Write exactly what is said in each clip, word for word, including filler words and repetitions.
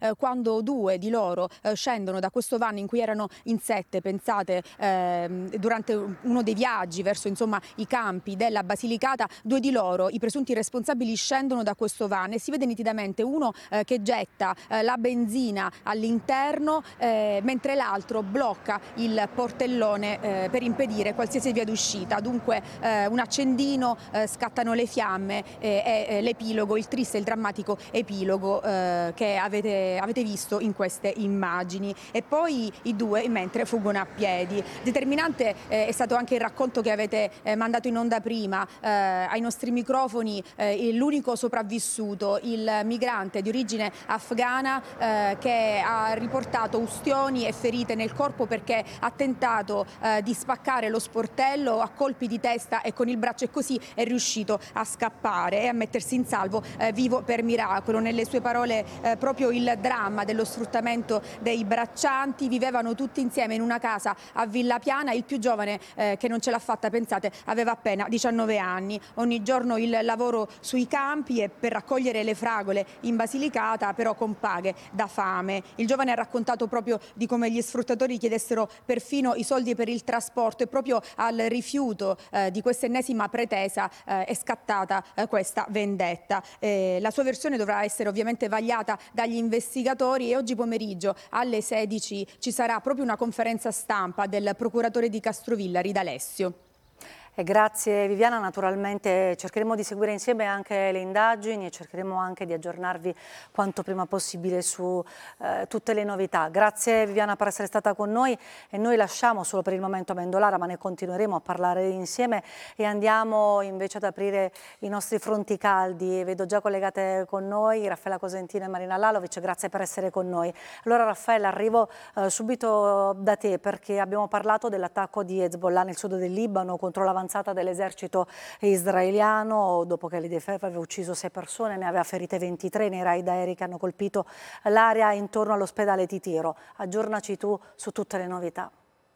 eh, quando due di loro eh, scendono da questo van in cui erano in sette, pensate, ehm, durante uno dei viaggi verso insomma i campi della Basilicata, due di loro, i presunti responsabili, scendono da questo van e si vede nitidamente uno eh, che getta eh, la benzina all'interno eh, mentre l'altro blocca il portellone eh, per impedire qualsiasi via d'uscita. Dunque eh, un accendino, eh, scattano le fiamme e eh, eh, l'epilogo, il triste e il drammatico epilogo eh, che avete, avete visto in queste immagini. E poi i due mentre fuggono a piedi. Determinante eh, è stato anche il racconto che avete eh, mandato in onda prima eh, ai nostri microfoni, eh, l'unico sopravvissuto, il migrante di origine afghana eh, che ha riportato ustioni e ferite nel corpo perché ha tentato eh, di spaccare lo sportello a colpi di testa e con il braccio, e così è riuscito a scappare e a mettersi in salvo eh, vivo per miracolo. Nelle sue parole eh, proprio il dramma dello sfruttamento dei braccianti. Vivevano tutti insieme in una casa a Villa Piana, il più giovane eh, che non ce l'ha fatta, pensate, aveva appena diciannove anni. Ogni giorno il lavoro sui campi e per raccogliere le fragole in Basilicata, però con paghe da fame. Il giovane ha raccontato proprio di come gli sfruttatori chiedessero perfino i soldi per il trasporto e proprio al rifiuto eh, di questa ennesima pretesa eh, è scattata eh, questa vendetta. Eh, la sua versione dovrà essere ovviamente vagliata dagli investigatori e oggi pomeriggio alle sedici ci sarà proprio una conferenza stampa del procuratore di Castrovillari D'Alessio. E grazie Viviana, naturalmente cercheremo di seguire insieme anche le indagini e cercheremo anche di aggiornarvi quanto prima possibile su eh, tutte le novità. Grazie Viviana per essere stata con noi e noi lasciamo solo per il momento Amendolara, ma ne continueremo a parlare insieme e andiamo invece ad aprire i nostri fronti caldi. Vedo già collegate con noi Raffaella Cosentino e Marina Lalovic, grazie per essere con noi. Allora Raffaella, arrivo eh, subito da te perché abbiamo parlato dell'attacco di Hezbollah nel sud del Libano contro l'avanzata dell'esercito israeliano, dopo che l'I D F aveva ucciso sei persone, ne aveva ferite ventitré nei raid aerei che hanno colpito l'area intorno all'ospedale di Tiro. Aggiornaci tu su tutte le novità.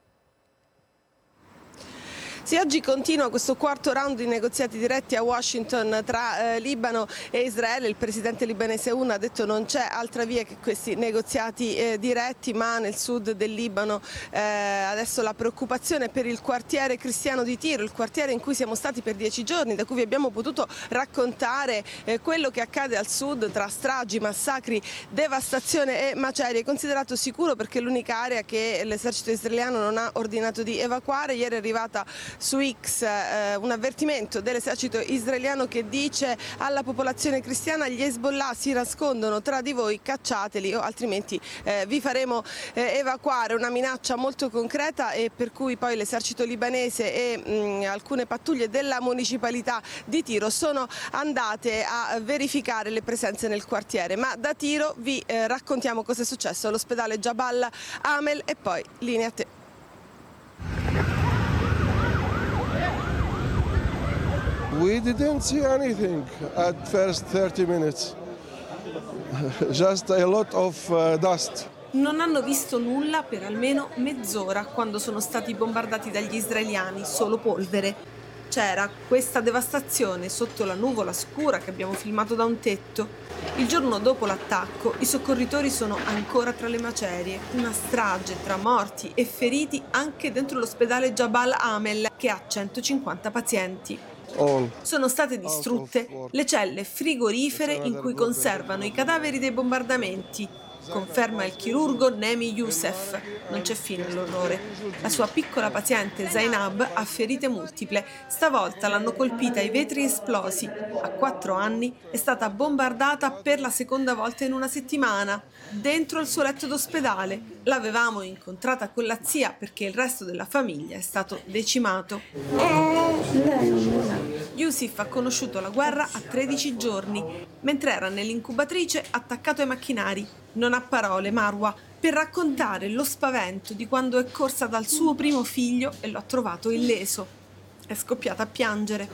Sì, oggi continua questo quarto round di negoziati diretti a Washington tra eh, Libano e Israele. Il presidente libanese Aoun ha detto non c'è altra via che questi negoziati eh, diretti, ma nel sud del Libano eh, adesso la preoccupazione è per il quartiere cristiano di Tiro, il quartiere in cui siamo stati per dieci giorni, da cui vi abbiamo potuto raccontare eh, quello che accade al sud tra stragi, massacri, devastazione e macerie. È considerato sicuro perché è l'unica area che l'esercito israeliano non ha ordinato di evacuare. Ieri è arrivata su X eh, un avvertimento dell'esercito israeliano che dice alla popolazione cristiana: gli Hezbollah si nascondono tra di voi, cacciateli o altrimenti eh, vi faremo eh, evacuare. Una minaccia molto concreta e per cui poi l'esercito libanese e mh, alcune pattuglie della municipalità di Tiro sono andate a verificare le presenze nel quartiere. Ma da Tiro vi eh, raccontiamo cosa è successo all'ospedale Jabal Amel e poi linea a te. We didn't see anything at first thirty minutes. Just a lot of uh, dust. Non hanno visto nulla per almeno mezz'ora quando sono stati bombardati dagli israeliani, solo polvere. C'era questa devastazione sotto la nuvola scura che abbiamo filmato da un tetto. Il giorno dopo l'attacco i soccorritori sono ancora tra le macerie, una strage tra morti e feriti anche dentro l'ospedale Jabal Amel che ha centocinquanta pazienti. Sono state distrutte le celle frigorifere in cui conservano i cadaveri dei bombardamenti, conferma il chirurgo Nemi Youssef. Non c'è fine all'orrore. La sua piccola paziente Zainab ha ferite multiple. Stavolta l'hanno colpita i vetri esplosi. A quattro anni è stata bombardata per la seconda volta in una settimana, dentro il suo letto d'ospedale. L'avevamo incontrata con la zia perché il resto della famiglia è stato decimato. Youssef ha conosciuto la guerra a tredici giorni, mentre era nell'incubatrice attaccato ai macchinari. Non ha parole, Marwa, per raccontare lo spavento di quando è corsa dal suo primo figlio e lo ha trovato illeso. È scoppiata a piangere.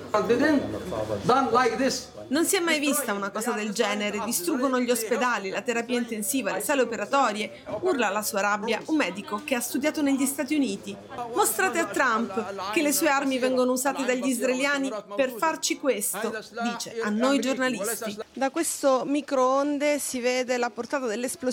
Non si è mai vista una cosa del genere. Distruggono gli ospedali, la terapia intensiva, le sale operatorie. Urla la sua rabbia un medico che ha studiato negli Stati Uniti. Mostrate a Trump che le sue armi vengono usate dagli israeliani per farci questo, dice a noi giornalisti. Da questo microonde si vede la portata dell'esplosione